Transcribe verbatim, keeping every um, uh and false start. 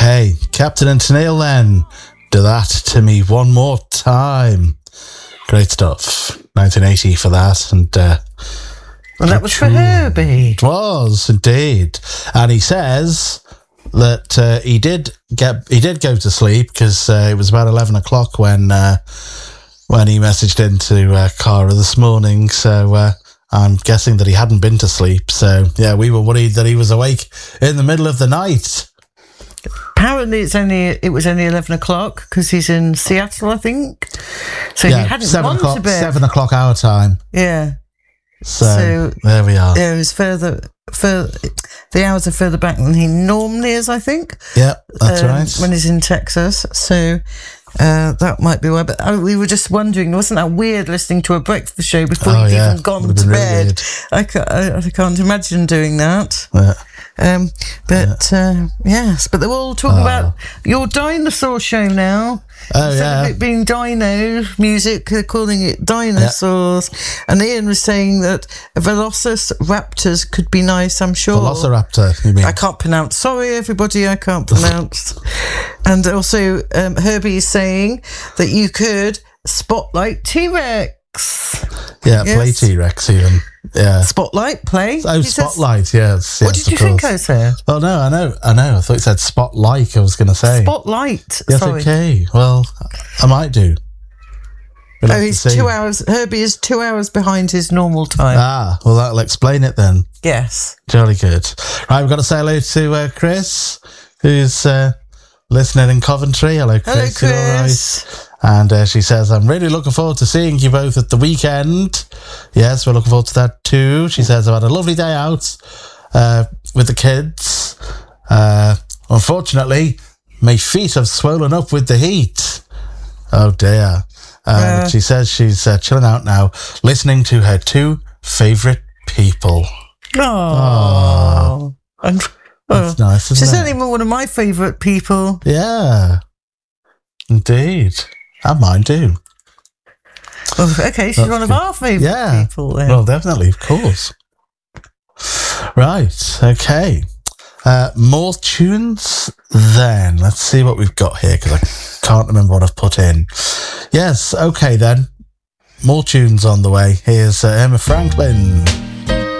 Okay, Captain and Tennille then. Do that to me one more time. Great stuff. nineteen eighty for that. And uh, well, that was for Herbie. It was, indeed. And he says that uh, he did get he did go to sleep because uh, it was about eleven o'clock when uh, when he messaged into uh, Cara this morning. So uh, I'm guessing that he hadn't been to sleep. So yeah, we were worried that he was awake in the middle of the night. Apparently, it's only it was only eleven o'clock because he's in Seattle, I think. So yeah, he hadn't seven gone o'clock, to bed. Seven o'clock our time. Yeah. So, so there we are. Yeah, it was further, further. The hours are further back than he normally is, I think. Yeah, that's um, right. When he's in Texas, so uh, that might be why. But uh, we were just wondering, wasn't that weird listening to a breakfast show before oh, he'd yeah. even gone Would have to been bed? Really I, ca- I, I can't imagine doing that. Yeah. Um, but yeah. Uh, yes, but they were all talking oh. about your dinosaur show now. Oh Instead yeah, of it being dino music, they're calling it dinosaurs. Yeah. And Ian was saying that velociraptors could be nice. I'm sure. Velociraptor, you mean? I can't pronounce. Sorry, everybody, I can't pronounce. And also, um, Herbie is saying that you could spotlight T-Rex. Yeah, yes. play T-Rex even. Yeah. Spotlight, play? Oh, he spotlight, yes, yes. What did you think I said? Oh, no, I know, I know. I thought it said spotlight, I was going to say. Spotlight, yes, sorry. okay. Well, I might do. We'll oh, he's two hours, Herbie is two hours behind his normal time. Ah, well, that'll explain it then. Yes. Jolly good. Right, we've got to say hello to uh, Chris, who's uh, listening in Coventry. Hello, Chris. Hello, Chris. All right? And uh, she says, I'm really looking forward to seeing you both at the weekend. Yes, we're looking forward to that too. She says, I've had a lovely day out uh, with the kids. Uh, unfortunately, my feet have swollen up with the heat. Oh, dear. Uh, uh, she says she's uh, chilling out now, listening to her two favourite people. Oh. That's oh. nice, isn't She's it? certainly one of my favourite people. Yeah. Indeed. And mine too. Well, okay, she's That's one of good. our favourite yeah. people then. Well, definitely, of course. Right, okay. Uh, more tunes then. Let's see what we've got here, because I can't remember what I've put in. Yes, okay then. More tunes on the way. Here's uh, Emma Franklin.